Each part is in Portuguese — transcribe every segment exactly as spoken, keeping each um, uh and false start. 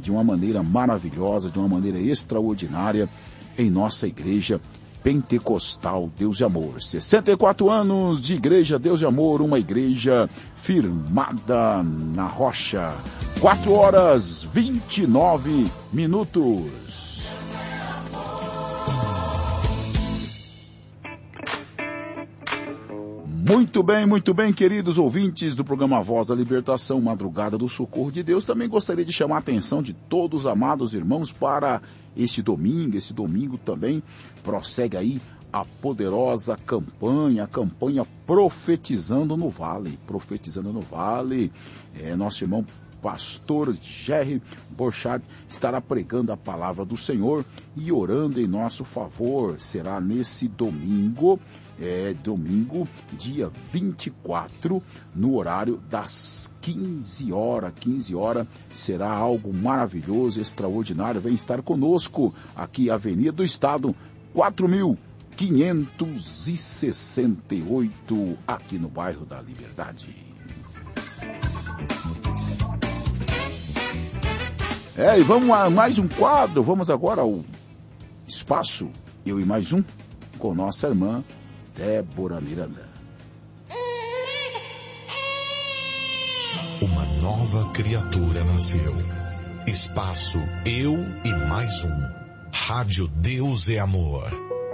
de uma maneira maravilhosa, de uma maneira extraordinária em nossa igreja Pentecostal Deus de Amor. sessenta e quatro anos de igreja Deus de Amor, uma igreja firmada na rocha. quatro horas e vinte e nove minutos. Muito bem, muito bem, queridos ouvintes do programa Voz da Libertação, Madrugada do Socorro de Deus. Também gostaria de chamar a atenção de todos os amados irmãos para este domingo. Esse domingo também prossegue aí a poderosa campanha, a campanha Profetizando no Vale. Profetizando no Vale, é, nosso irmão pastor Jerry Borchardt estará pregando a palavra do Senhor e orando em nosso favor. Será nesse domingo, é, domingo, dia vinte e quatro, no horário das quinze horas. quinze horas, será algo maravilhoso, extraordinário. Vem estar conosco aqui, Avenida do Estado, quatro mil quinhentos e sessenta e oito, aqui no bairro da Liberdade. É, e vamos a mais um quadro. Vamos agora ao espaço, eu e mais um, com nossa irmã Débora Miranda. Uma nova criatura nasceu. Espaço, eu e mais um. Rádio Deus é Amor.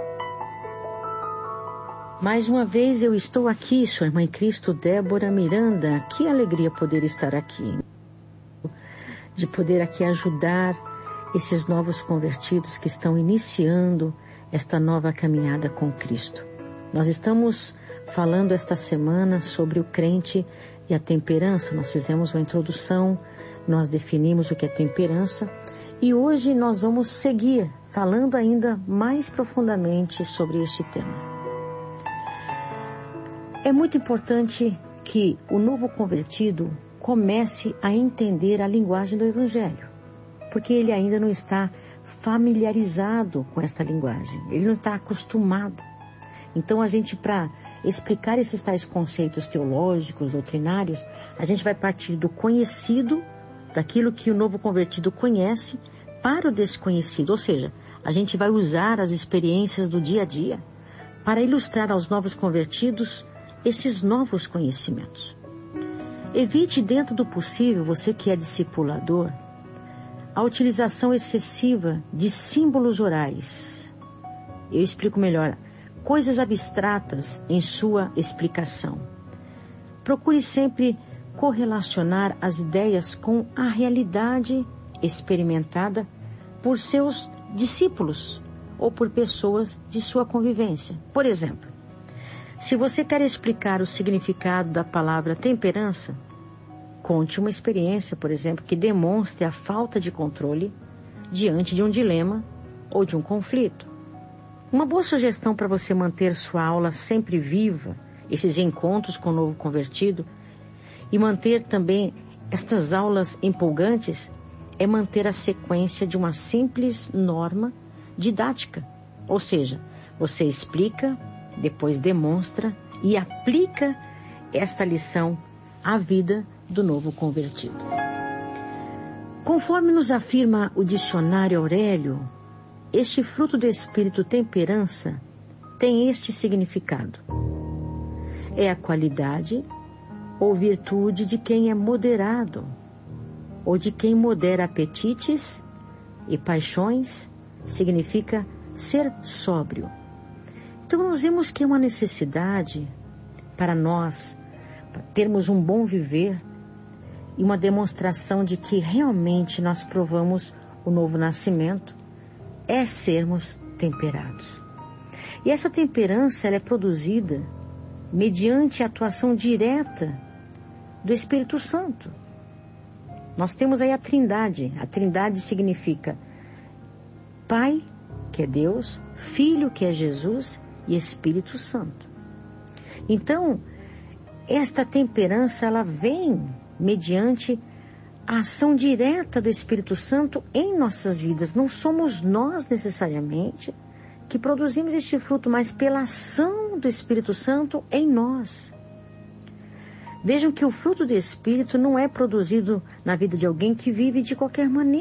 Mais uma vez eu estou aqui, sua irmã em Cristo, Débora Miranda. Que alegria poder estar aqui. De poder aqui ajudar esses novos convertidos que estão iniciando esta nova caminhada com Cristo. Nós estamos falando esta semana sobre o crente e a temperança. Nós fizemos uma introdução, nós definimos o que é temperança e hoje nós vamos seguir falando ainda mais profundamente sobre este tema. É muito importante que o novo convertido comece a entender a linguagem do Evangelho, porque ele ainda não está familiarizado com esta linguagem, ele não está acostumado. Então a gente, para explicar esses tais conceitos teológicos, doutrinários, a gente vai partir do conhecido, daquilo que o novo convertido conhece, para o desconhecido, ou seja, a gente vai usar as experiências do dia a dia para ilustrar aos novos convertidos esses novos conhecimentos. Evite, dentro do possível, você que é discipulador, a utilização excessiva de símbolos orais. Eu explico melhor. Coisas abstratas em sua explicação. Procure sempre correlacionar as ideias com a realidade experimentada por seus discípulos ou por pessoas de sua convivência. Por exemplo, se você quer explicar o significado da palavra temperança, conte uma experiência, por exemplo, que demonstre a falta de controle diante de um dilema ou de um conflito. Uma boa sugestão para você manter sua aula sempre viva, esses encontros com o novo convertido, e manter também estas aulas empolgantes, é manter a sequência de uma simples norma didática. Ou seja, você explica, depois demonstra e aplica esta lição à vida do novo convertido. Conforme nos afirma o dicionário Aurélio, este fruto do espírito temperança tem este significado. É a qualidade ou virtude de quem é moderado, ou de quem modera apetites e paixões, significa ser sóbrio. Então nós vemos que é uma necessidade para nós para termos um bom viver e uma demonstração de que realmente nós provamos o novo nascimento, é sermos temperados. E essa temperança ela é produzida mediante a atuação direta do Espírito Santo. Nós temos aí a Trindade. A Trindade significa Pai, que é Deus, Filho, que é Jesus, e Espírito Santo. Então, esta temperança, ela vem mediante a ação direta do Espírito Santo em nossas vidas. Não somos nós, necessariamente, que produzimos este fruto, mas pela ação do Espírito Santo em nós. Vejam que o fruto do Espírito não é produzido na vida de alguém que vive de qualquer maneira.